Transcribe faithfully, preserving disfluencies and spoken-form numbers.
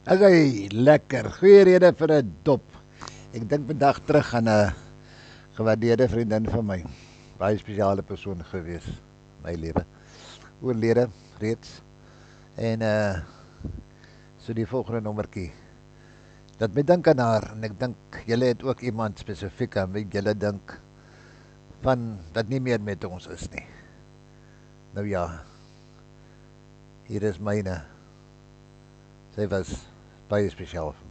Okay, lekker. Goeie rede vir 'n dop. Ek dink vandag terug aan 'n gewaardeerde vriendin van my. Baie spesiale persoon gewees in my lewe. Oorlede reeds. En uh so die volgende nommertjie. Dat my dink aan haar en ek dink julle het ook iemand spesifiek aan wie julle dink van wat nie meer met ons is nie. Nou ja. Hier is myne. Sy was baie spesiaal